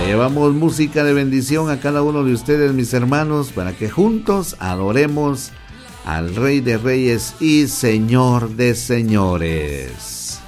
llevamos música de bendición a cada uno de ustedes, mis hermanos, para que juntos adoremos al Rey de Reyes y Señor de Señores.